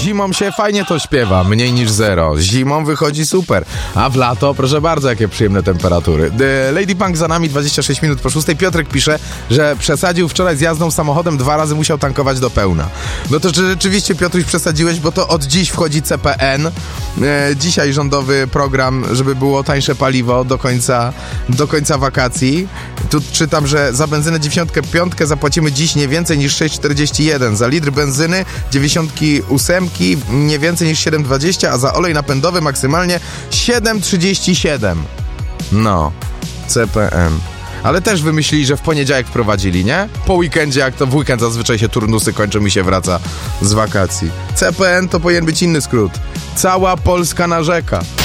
Zimą się fajnie to śpiewa, mniej niż 0. Zimą wychodzi super, a w lato, proszę bardzo, jakie przyjemne temperatury. Lady Punk za nami, 26 minut po 6. Piotrek pisze, że przesadził wczoraj z jazdą samochodem, 2 razy musiał tankować do pełna. No to rzeczywiście, Piotruś, przesadziłeś, bo to od dziś wchodzi CPN. Dzisiaj rządowy program, żeby było tańsze paliwo do końca wakacji. Tu czytam, że za benzynę 95 zapłacimy dziś nie więcej niż 6,41. Za litr benzyny 98 nie więcej niż 7,20, a za olej napędowy maksymalnie 7,37. No, CPN. Ale też wymyślili, że w poniedziałek wprowadzili, nie? Po weekendzie, jak to w weekend zazwyczaj się turnusy kończą i się wraca z wakacji. CPN to powinien być inny skrót. Cała Polska narzeka.